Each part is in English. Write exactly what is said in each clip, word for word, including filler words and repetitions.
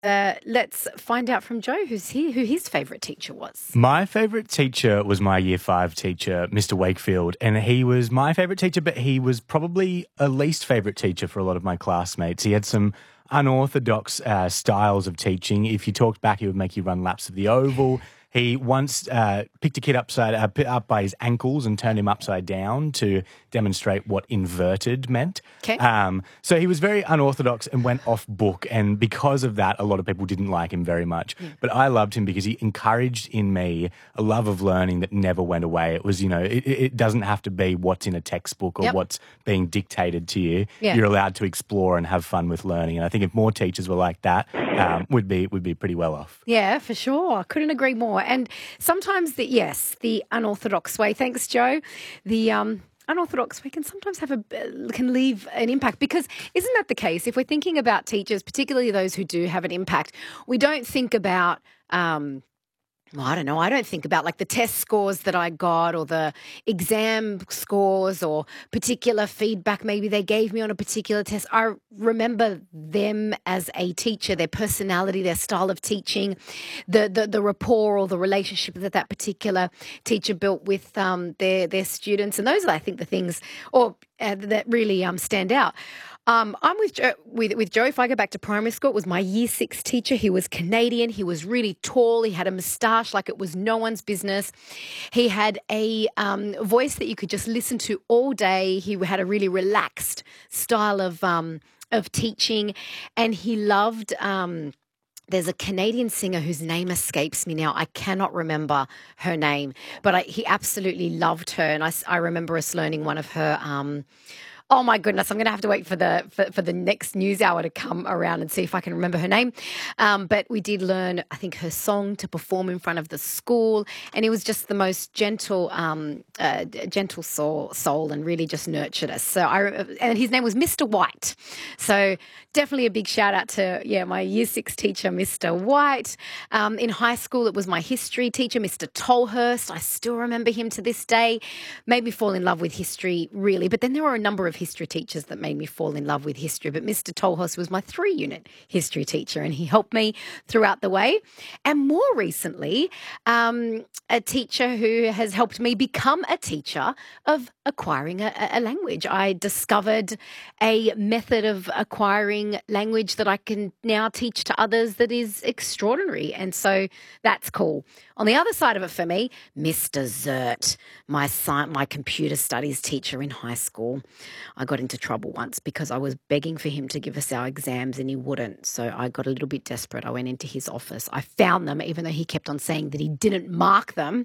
Uh, let's find out from Joe who's here, who his favourite teacher was. My favourite teacher was my year five teacher, Mister Wakefield, and he was my favourite teacher, but he was probably a least favourite teacher for a lot of my classmates. He had some unorthodox uh, styles of teaching. If you talked back, he would make you run laps of the oval. He once uh, picked a kid upside uh, up by his ankles and turned him upside down to demonstrate what inverted meant. Okay. Um, so he was very unorthodox and went off book, and because of that, a lot of people didn't like him very much. Mm. But I loved him because he encouraged in me a love of learning that never went away. It was, you know, it, it doesn't have to be what's in a textbook or yep. what's being dictated to you. Yeah. You're allowed to explore and have fun with learning. And I think if more teachers were like that, um, we'd be would be pretty well off. Yeah, for sure. I couldn't agree more. And sometimes, the yes, the unorthodox way. Thanks, Joe. The um. unorthodox way can sometimes have a can leave an impact, because isn't that the case? If we're thinking about teachers, particularly those who do have an impact, we don't think about um well, I don't know. I don't think about like the test scores that I got or the exam scores or particular feedback maybe they gave me on a particular test. I remember them as a teacher, their personality, their style of teaching, the the, the rapport or the relationship that that particular teacher built with um, their their students, and those are, I think, the things or uh, that really um, stand out. Um, I'm with Joe, with, with Joe. If I go back to primary school, it was my year six teacher. He was Canadian. He was really tall. He had a moustache like it was no one's business. He had a um, voice that you could just listen to all day. He had a really relaxed style of um, of teaching, and he loved. Um, There's a Canadian singer whose name escapes me now. I cannot remember her name, but I, he absolutely loved her, and I, I remember us learning one of her. Um, Oh my goodness! I'm going to have to wait for the for, for the next news hour to come around and see if I can remember her name. Um, but we did learn, I think, her song to perform in front of the school, and it was just the most gentle, um, uh, gentle soul, soul, and really just nurtured us. So I and his name was Mister White. So definitely a big shout out to yeah my year six teacher, Mister White. Um, in high school, it was my history teacher, Mister Tolhurst. I still remember him to this day. Made me fall in love with history, really. But then there were a number of history teachers that made me fall in love with history, but Mister Tolhurst was my three-unit history teacher, and he helped me throughout the way. And more recently, um, a teacher who has helped me become a teacher of acquiring a, a language. I discovered a method of acquiring language that I can now teach to others that is extraordinary, and so that's cool. On the other side of it for me, Mister Zert, my science, my computer studies teacher in high school. I got into trouble once because I was begging for him to give us our exams and he wouldn't. So I got a little bit desperate. I went into his office. I found them, even though he kept on saying that he didn't mark them.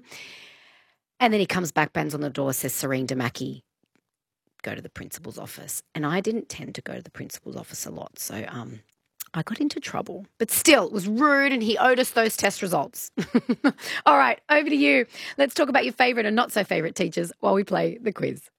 And then he comes back, bangs on the door, says, Serene Damaki, go to the principal's office. And I didn't tend to go to the principal's office a lot. So um, I got into trouble. But still, it was rude, and he owed us those test results. All right, over to you. Let's talk about your favourite and not so favourite teachers while we play the quiz.